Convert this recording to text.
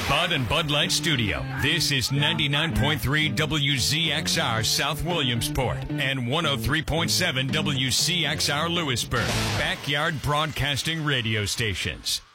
Bud and Bud Light Studio. This is 99.3 WZXR South Williamsport and 103.7 WCXR Lewisburg. Backyard Broadcasting Radio Stations.